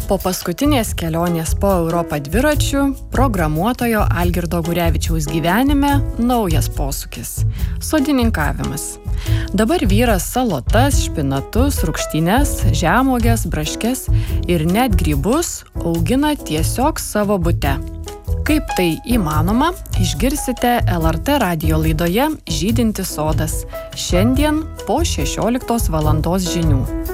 Po paskutinės kelionės po Europą dviračių, programuotojo Algirdo Gurevičiaus gyvenime naujas posūkis – sodininkavimas. Dabar vyras salotas, špinatus, rūgštynes, žemuoges, braškes ir net grybus augina tiesiog savo bute. Kaip tai įmanoma, išgirsite LRT radijo laidoje Žydintis sodas. Šiandien po 16 valandos žinių.